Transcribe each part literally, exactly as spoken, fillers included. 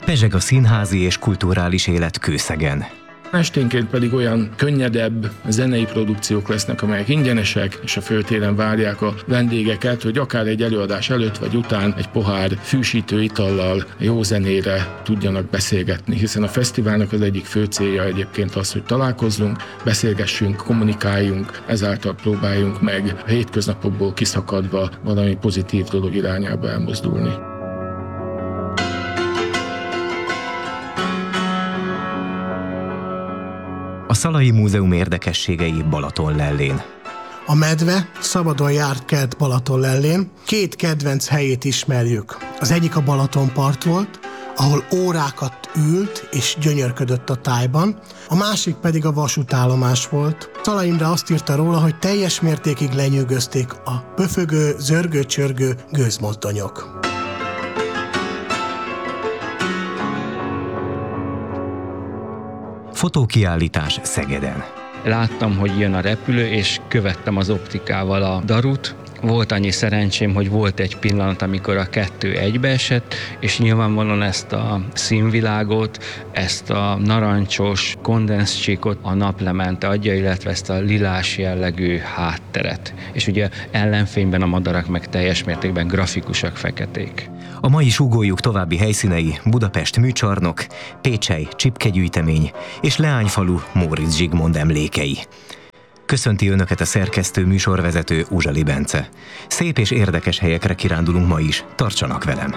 Pezseg a színházi és kulturális élet Kőszegen. Esténként pedig olyan könnyedebb zenei produkciók lesznek, amelyek ingyenesek, és a főtéren várják a vendégeket, hogy akár egy előadás előtt vagy után egy pohár fűsítő itallal jó zenére tudjanak beszélgetni, hiszen a fesztiválnak az egyik fő célja egyébként az, hogy találkozzunk, beszélgessünk, kommunikáljunk, ezáltal próbáljunk meg a hétköznapokból kiszakadva valami pozitív dolog irányába elmozdulni. A Szalai Múzeum érdekességei Balatonlellén. A medve szabadon járt kert Balatonlellén. Két kedvenc helyét ismerjük. Az egyik a Balatonpart volt, ahol órákat ült és gyönyörködött a tájban, a másik pedig a vasútállomás volt. Szalai Imre azt írta róla, hogy teljes mértékig lenyűgözték a pöfögő, zörgő-csörgő gőzmozdonyok. Fotókiállítás Szegeden. Láttam, hogy jön a repülő, és követtem az optikával a darut. Volt annyi szerencsém, hogy volt egy pillanat, amikor a kettő egybeesett, és nyilvánvalóan ezt a színvilágot, ezt a narancsos kondenszcsíkot a naplemente adja, illetve ezt a lilás jellegű hátteret. És ugye ellenfényben a madarak meg teljes mértékben grafikusak, feketék. A mai sugójuk további helyszínei Budapest műcsarnok, Pécsely csipkegyűjtemény és Leányfalu Móricz Zsigmond emlékei. Köszönti Önöket a szerkesztő műsorvezető Uzsali Bence. Szép és érdekes helyekre kirándulunk ma is, tartsanak velem!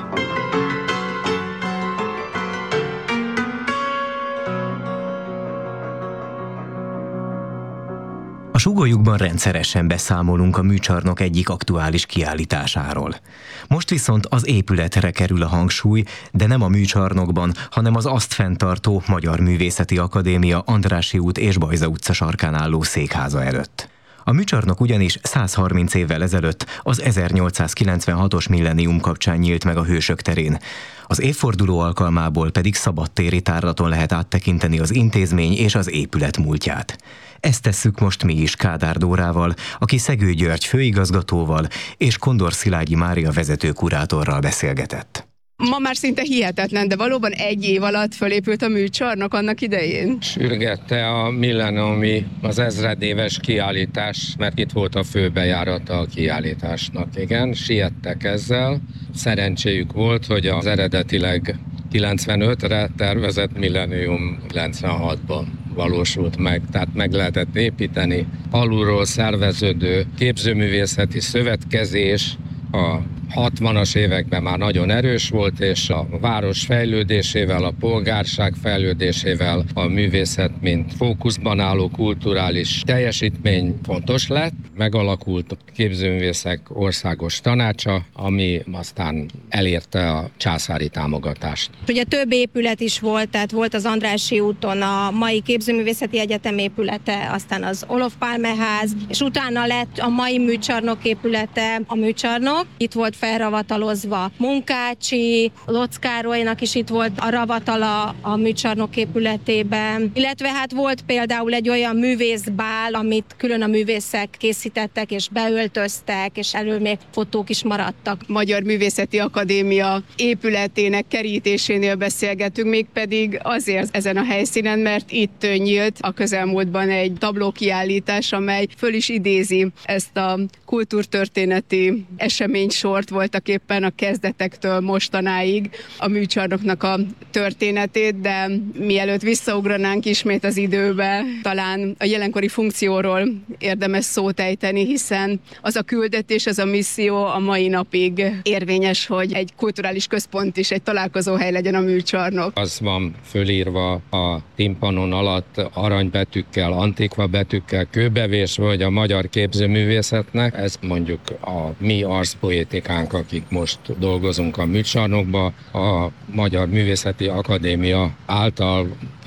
A sugójukban rendszeresen beszámolunk a műcsarnok egyik aktuális kiállításáról. Most viszont az épületre kerül a hangsúly, de nem a műcsarnokban, hanem az azt fenntartó Magyar Művészeti Akadémia Andrássy út és Bajza utca sarkán álló székháza előtt. A műcsarnok ugyanis százharminc évvel ezelőtt az ezernyolcszázkilencvenhatos millennium kapcsán nyílt meg a Hősök terén. Az évforduló alkalmából pedig szabadtéri tárlaton lehet áttekinteni az intézmény és az épület múltját. Ezt tesszük most mi is Kádár Dórával, aki Szegő György főigazgatóval és Kondor Szilágyi Mária vezető kurátorral beszélgetett. Ma már szinte hihetetlen, de valóban egy év alatt fölépült a műcsarnok annak idején? Sürgette a millenniumi, az ezredéves kiállítás, mert itt volt a főbejárata a kiállításnak. Igen, siettek ezzel. Szerencséjük volt, hogy az eredetileg kilencvenötre tervezett millennium kilencvenhatban valósult meg, tehát meg lehetett építeni. Alulról szerveződő képzőművészeti szövetkezés a hatvanas években már nagyon erős volt, és a város fejlődésével, a polgárság fejlődésével a művészet, mint fókuszban álló kulturális teljesítmény fontos lett. Megalakult a képzőművészek országos tanácsa, ami aztán elérte a császári támogatást. Ugye több épület is volt, tehát volt az Andrássy úton a mai Képzőművészeti Egyetem épülete, aztán az Olof Palme ház, és utána lett a mai műcsarnok épülete, a műcsarnok. Itt volt felravatalozva Munkácsi, Locz Károlynak is itt volt a ravatala a műcsarnok épületében, illetve hát volt például egy olyan művészbál, amit külön a művészek készítettek és beöltöztek, és elől még fotók is maradtak. Magyar Művészeti Akadémia épületének kerítésénél beszélgetünk, mégpedig azért ezen a helyszínen, mert itt nyílt a közelmúltban egy tablókiállítás, amely föl is idézi ezt a kultúrtörténeti eseménysort, voltak éppen a kezdetektől mostanáig a műcsarnoknak a történetét, de mielőtt visszaugranánk ismét az időbe, talán a jelenkori funkcióról érdemes szót ejteni, hiszen az a küldetés, az a misszió a mai napig érvényes, hogy egy kulturális központ is, egy találkozóhely legyen a műcsarnok. Az van fölírva a timpanon alatt aranybetűkkel, antikva betűkkel, kőbevésve, hogy a magyar képzőművészetnek, ez mondjuk a mi arszpoétikánk, akik most dolgozunk a műcsarnokba, a Magyar Művészeti Akadémia által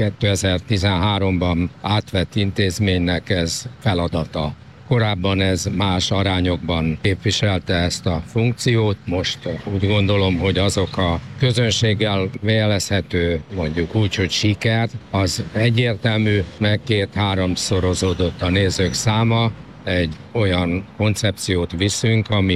kétezer-tizenháromban átvett intézménynek ez feladata. Korábban ez más arányokban képviselte ezt a funkciót, most úgy gondolom, hogy azok a közönséggel vélezhető, mondjuk úgy, hogy siker, az egyértelmű, meg két-háromszorozódott a nézők száma, egy olyan koncepciót viszünk, ami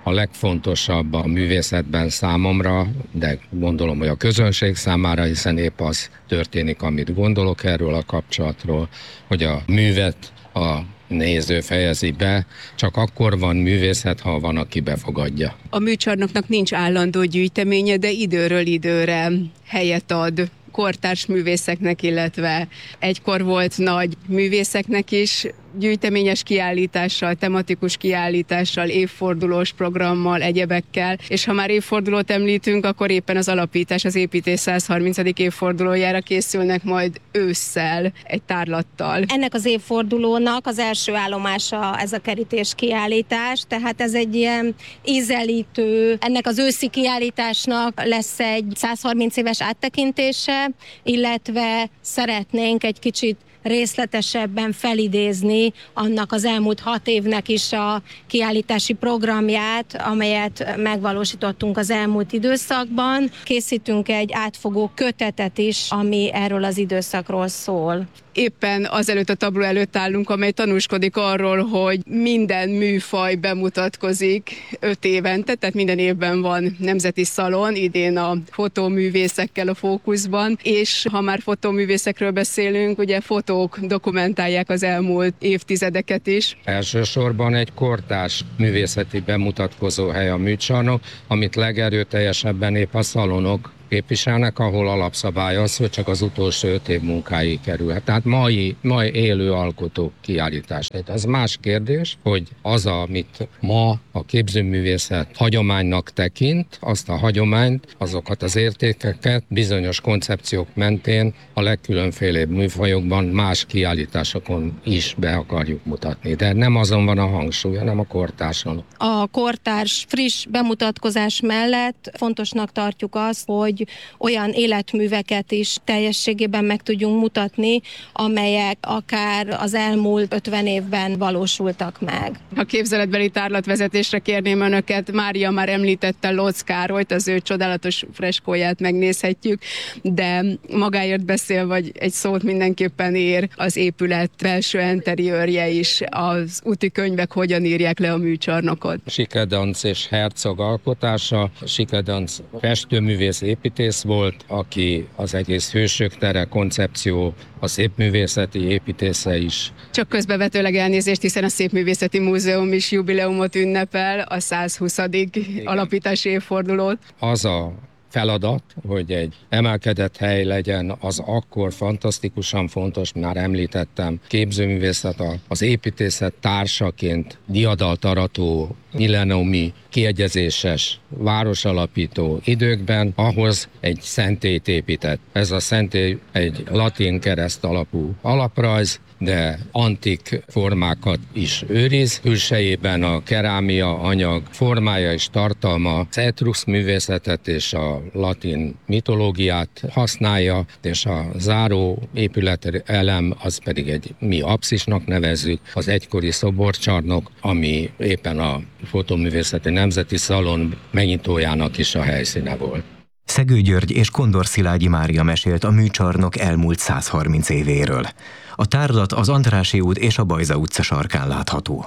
a legfontosabb a művészetben számomra, de gondolom, hogy a közönség számára, hiszen épp az történik, amit gondolok erről a kapcsolatról, hogy a művet a néző fejezi be, csak akkor van művészet, ha van, aki befogadja. A műcsarnoknak nincs állandó gyűjteménye, de időről időre helyet ad kortárs művészeknek, illetve egykor volt nagy művészeknek is gyűjteményes kiállítással, tematikus kiállítással, évfordulós programmal, egyebekkel, és ha már évfordulót említünk, akkor éppen az alapítás, az építés százharmincadik évfordulójára készülnek majd ősszel egy tárlattal. Ennek az évfordulónak az első állomása ez a kerítés kiállítás, tehát ez egy ilyen ízelítő, ennek az őszi kiállításnak lesz egy százharminc éves áttekintése, illetve szeretnénk egy kicsit részletesebben felidézni annak az elmúlt hat évnek is a kiállítási programját, amelyet megvalósítottunk az elmúlt időszakban. Készítünk egy átfogó kötetet is, ami erről az időszakról szól. Éppen azelőtt a tabló előtt állunk, amely tanúskodik arról, hogy minden műfaj bemutatkozik öt évente, tehát minden évben van nemzeti szalon, idén a fotóművészekkel a fókuszban, és ha már fotóművészekről beszélünk, ugye fotók dokumentálják az elmúlt évtizedeket is. Elsősorban egy kortárs művészeti bemutatkozó hely a műcsarnok, amit legerőteljesebben épp a szalonok képviselnek, ahol alapszabály az, hogy csak az utolsó öt év munkái kerülhet. Tehát mai, mai élő alkotó kiállítás. Tehát az más kérdés, hogy az, amit ma a képzőművészet hagyománynak tekint, azt a hagyományt, azokat az értékeket bizonyos koncepciók mentén a legkülönfélébb műfajokban más kiállításokon is be akarjuk mutatni. De nem azon van a hangsúly, hanem a kortárson. A kortárs friss bemutatkozás mellett fontosnak tartjuk azt, hogy olyan életműveket is teljességében meg tudjunk mutatni, amelyek akár az elmúlt ötven évben valósultak meg. Ha képzeletbeli tárlatvezetésre kérném önöket, Mária már említette Lotz Károlyt, az ő csodálatos freskóját megnézhetjük, de magáért beszél, vagy egy szót mindenképpen ér az épület belső enteriőrje is, az úti könyvek hogyan írják le a műcsarnokot. Sikedanc és Herzog alkotása. Sikedanc festőművész építész volt, aki az egész Hősök tere koncepció, a szépművészeti építésze is. Csak közbevetőleg elnézést, hiszen a Szépművészeti Múzeum is jubileumot ünnepel, a százhuszadik Igen. alapítási évfordulót. Az a feladat, hogy egy emelkedett hely legyen, az akkor fantasztikusan fontos, már említettem, képzőművészet, az építészet társaként diadalt arató, millenniumi kiegyezéses városalapító időkben ahhoz egy szentélyt épített. Ez a szentély egy latin kereszt alapú alaprajz, de antik formákat is őriz. Külsejében a kerámia anyag formája és tartalma az etrusz művészetet és a latin mitológiát használja, és a záró épület elem az pedig egy mi apszisnak nevezzük, az egykori szoborcsarnok, ami éppen a Fotóművészeti Nemzeti Szalon megnyitójának is a helyszíne volt. Szegő György és Kondor Szilágyi Mária mesélt a műcsarnok elmúlt százharminc évéről. A tárlat az Andrássy út és a Bajza utca sarkán látható.